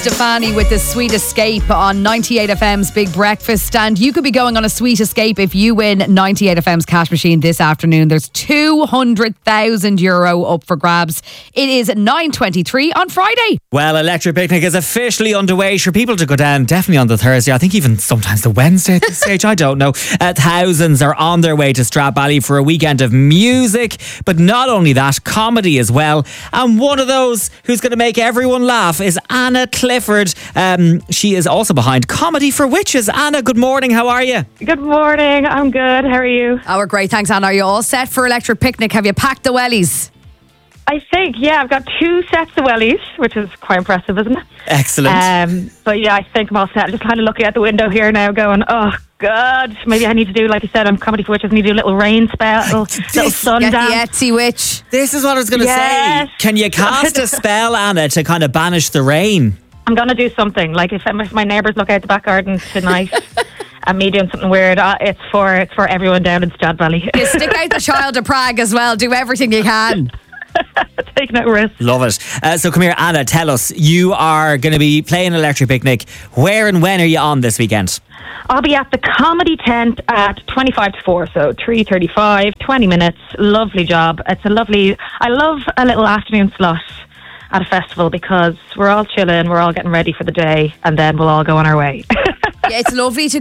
Stefani with the Sweet Escape on 98 FM's Big Breakfast. And you could be going on a sweet escape if you win 98 FM's cash machine this afternoon. There's €200,000 up for grabs. It is 9:23 on Friday. Well, Electric Picnic is officially underway for people to go down, definitely on the Thursday. I think even sometimes the Wednesday at this stage. I don't know. Thousands are on their way to Stradbally for a weekend of music, but not only that, comedy as well. And one of those who's going to make everyone laugh is Anna Clifford. She is also behind Comedy for Witches. Anna, good morning. How are you? Good morning. I'm good. How are you? Oh, we're great. Thanks, Anna. Are you all set for Electric Picnic? Have you packed the wellies? I think, yeah, I've got 2 sets of wellies, which is quite impressive, isn't it? Excellent. But yeah, I think I'm all set. I'm just kind of looking out the window here now going, oh, God, maybe I need to do, like you said, I'm Comedy for Witches, I need to do a little rain spell, little sun Get dance. the Etsy witch. This is what I was going to say. Can you cast a spell, Anna, to kind of banish the rain? I'm going to do something. Like if my neighbours look out the back garden tonight and me doing something weird, it's for everyone down in Stradbally. You stick out the Child of Prague as well. Do everything you can. Take no risk. Love it. So come here, Anna, tell us, you are going to be playing Electric Picnic. Where and when are you on this weekend? I'll be at the Comedy Tent at 25 to 4, so 3:35, 20 minutes. Lovely job. I love a little afternoon slot at a festival because we're all chilling, we're all getting ready for the day, and then we'll all go on our way. Yeah, it's lovely to